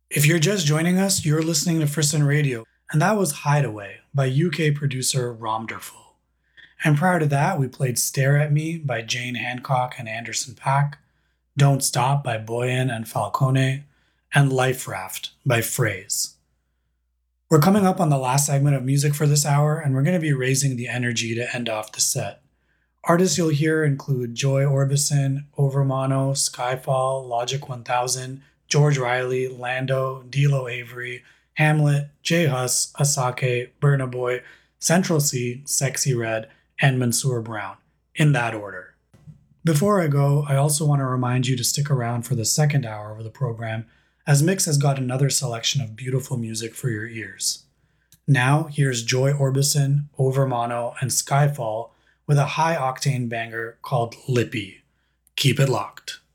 If you're just joining us, you're listening to Frisson Radio, and that was Hideaway by UK producer Romderful. And prior to that, we played Stare at Me by Jane Hancock and Anderson Paak, Don't Stop by Boyan and Falcone, and Life Raft by Phrase. We're coming up on the last segment of music for this hour, and we're going to be raising the energy to end off the set. Artists you'll hear include Joy Orbison, Overmono, Skyfall, Logic 1000, George Riley, Lando, D'Lo Avery, Hamlet, J Hus, Asake, Burna Boy, Central C, Sexy Red, and Mansour Brown, in that order. Before I go, I also want to remind you to stick around for the second hour of the program, as Mix has got another selection of beautiful music for your ears. Now, here's Joy Orbison, Overmono, and Skyfall with a high octane banger called Lippy. Keep it locked.